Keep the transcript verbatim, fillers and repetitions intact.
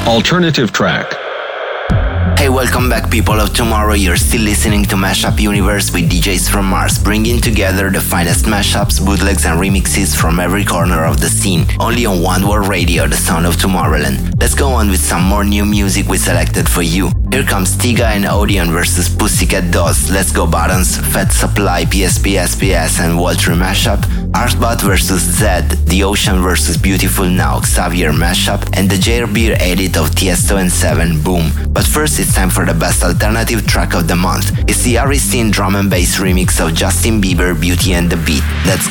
Alternative track. Hey, welcome back, people of tomorrow. You're still listening to Mashup Universe with D Js from Mars, bringing together the finest mashups, bootlegs and remixes from every corner of the scene. Only on One World Radio, the sound of Tomorrowland. Let's go on with some more new music we selected for you. Here comes Tiga and Odeon versus Pussycat Dolls, Let's Go Buttons, Fat Supply, P S P S P S and Walter mashup, Artbot versus Zed, The Ocean versus Beautiful Now, Xavier mashup, and the Jairbeer edit of Tiesto and Seven, Boom. But first it's time for the best alternative track of the month. It's the Aristine drum and bass remix of Justin Bieber, Beauty and the Beat. Let's